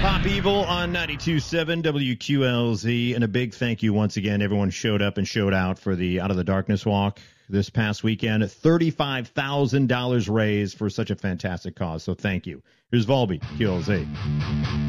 Pop Evil on 92.7 WQLZ. And a big thank you once again. Everyone showed up and showed out for the Out of the Darkness walk this past weekend. $35,000 raised for such a fantastic cause. So thank you. Here's Volby, QLZ.